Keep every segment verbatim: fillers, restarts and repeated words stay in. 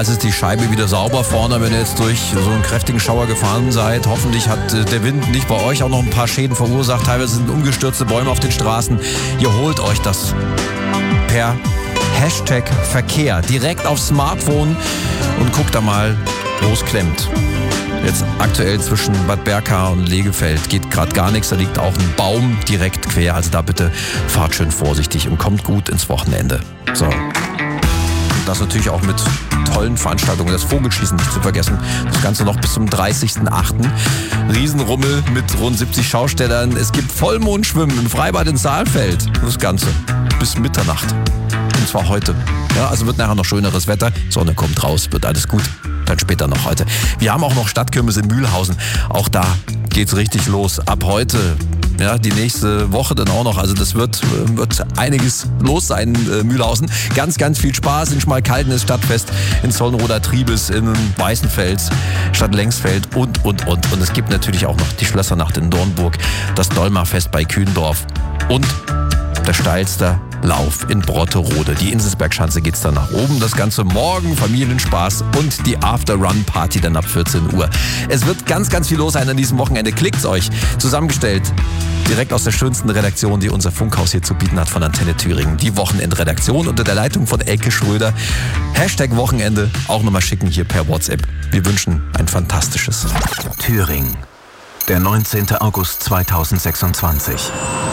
Normal ist die Scheibe wieder sauber vorne, wenn ihr jetzt durch so einen kräftigen Schauer gefahren seid. Hoffentlich hat äh, der Wind nicht bei euch auch noch ein paar Schäden verursacht. Teilweise sind umgestürzte Bäume auf den Straßen. Ihr holt euch das per Hashtag Verkehr direkt aufs Smartphone und guckt da mal, wo es klemmt. Jetzt aktuell zwischen Bad Berka und Lehgefeld geht gerade gar nichts. Da liegt auch ein Baum direkt quer. Also da bitte fahrt schön vorsichtig und kommt gut ins Wochenende. So. Und das natürlich auch mit tollen Veranstaltungen. Das Vogelschießen nicht zu vergessen. Das Ganze noch bis zum dreißigsten achten Riesenrummel mit rund siebzig Schaustellern. Es gibt Vollmondschwimmen im Freibad in Saalfeld. Das Ganze bis Mitternacht. Und zwar heute. Ja, also wird nachher noch schöneres Wetter. Sonne kommt raus, wird alles gut. Dann später noch heute. Wir haben auch noch Stadtkirmes in Mühlhausen. Auch da geht's richtig los. Ab heute, ja, die nächste Woche dann auch noch. Also das wird, wird einiges los sein in äh, Mühlhausen. Ganz, ganz viel Spaß. In Schmalkalden ist Stadtfest, in Sollenroda Triebes, in Weißenfels, Stadt Lengsfeld und, und, und. Und es gibt natürlich auch noch die Schlössernacht in Dornburg, das Dolmarfest bei Kühndorf und der steilste Lauf in Brotterode. Die Inselsbergschanze geht's dann nach oben. Das Ganze morgen, Familienspaß und die After-Run-Party dann ab vierzehn Uhr. Es wird ganz, ganz viel los sein an diesem Wochenende. Klickt's euch. Zusammengestellt direkt aus der schönsten Redaktion, die unser Funkhaus hier zu bieten hat, von Antenne Thüringen. Die Wochenendredaktion unter der Leitung von Elke Schröder. Hashtag Wochenende auch nochmal schicken hier per WhatsApp. Wir wünschen ein fantastisches Thüringen. Der neunzehnten August zweitausendsechsundzwanzig.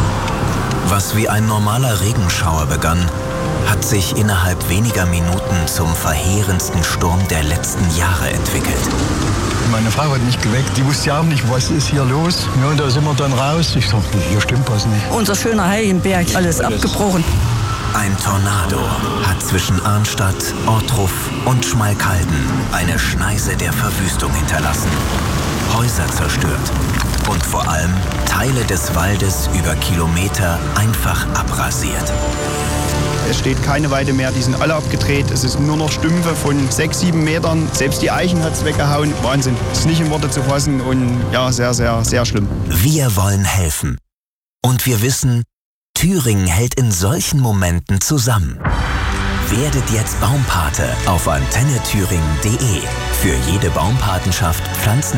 Was wie ein normaler Regenschauer begann, hat sich innerhalb weniger Minuten zum verheerendsten Sturm der letzten Jahre entwickelt. Meine Frau hat mich geweckt, die wusste ja auch nicht, was ist hier los. Ja, und da sind wir dann raus. Ich dachte, hier stimmt was nicht. Unser schöner Heiligenberg, alles abgebrochen. Ein Tornado hat zwischen Arnstadt, Ortruf und Schmalkalden eine Schneise der Verwüstung hinterlassen, Häuser zerstört und vor allem Teile des Waldes über Kilometer einfach abrasiert. Es steht keine Weide mehr, die sind alle abgedreht. Es ist nur noch Stümpfe von sechs, sieben Metern. Selbst die Eichen hat es weggehauen. Wahnsinn. Das ist nicht in Worte zu fassen und ja, sehr, sehr, sehr schlimm. Wir wollen helfen. Und wir wissen, Thüringen hält in solchen Momenten zusammen. Werdet jetzt Baumpate auf antenne thüringen punkt de. Für jede Baumpatenschaft pflanzen